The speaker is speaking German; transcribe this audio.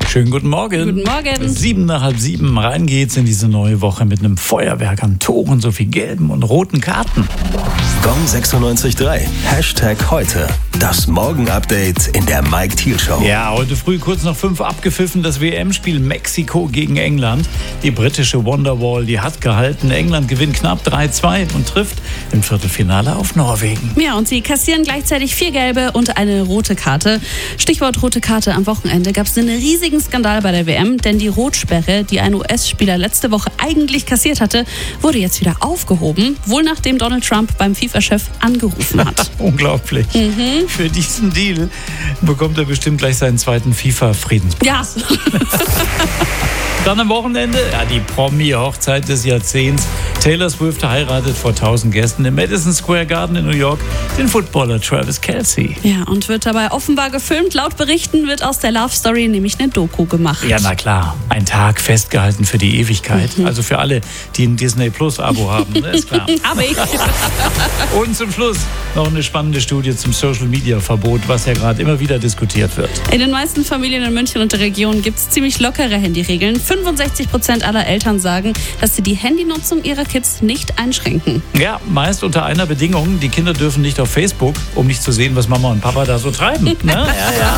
Schönen guten Morgen. Guten Morgen. 7 nach halb 7, rein geht's in diese neue Woche mit einem Feuerwerk an Toren, so viel gelben und roten Karten. Gong 96.3, #heute. Das Morgen-Update in der Mike Thiel Show. Ja, heute früh kurz nach 5 abgepfiffen das WM-Spiel Mexiko gegen England. Die britische Wonderwall, die hat gehalten. England gewinnt knapp 3-2 und trifft im Viertelfinale auf Norwegen. Ja, und sie kassieren gleichzeitig 4 gelbe und eine rote Karte. Stichwort rote Karte: Am Wochenende gab es einen riesigen Skandal bei der WM, denn die Rotsperre, die ein US-Spieler letzte Woche eigentlich kassiert hatte, wurde jetzt wieder aufgehoben, wohl nachdem Donald Trump beim FIFA-Chef angerufen hat. Unglaublich. Für diesen Deal bekommt er bestimmt gleich seinen zweiten FIFA-Friedenspreis. Ja. Dann am Wochenende, die Promi-Hochzeit des Jahrzehnts. Taylor Swift heiratet vor 1000 Gästen im Madison Square Garden in New York den Footballer Travis Kelce. Ja, und wird dabei offenbar gefilmt. Laut Berichten wird aus der Love Story nämlich eine Doku gemacht. Ja, na klar. Ein Tag festgehalten für die Ewigkeit. Also für alle, die ein Disney Plus-Abo haben. Ne? Ist klar. Hab ich. Und zum Schluss noch eine spannende Studie zum Social-Media-Verbot, was ja gerade immer wieder diskutiert wird. In den meisten Familien in München und der Region gibt es ziemlich lockere Handyregeln. 65% aller Eltern sagen, dass sie die Handynutzung ihrer Kids nicht einschränken. Ja, meist unter einer Bedingung: Die Kinder dürfen nicht auf Facebook, um nicht zu sehen, was Mama und Papa da so treiben. Ne? Ja.